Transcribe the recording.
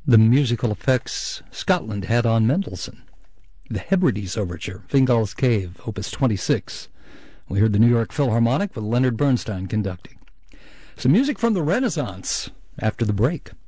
the musical effects Scotland had on Mendelssohn. The Hebrides Overture, Fingal's Cave, Opus 26. We heard the New York Philharmonic with Leonard Bernstein conducting. Some music from the Renaissance after the break.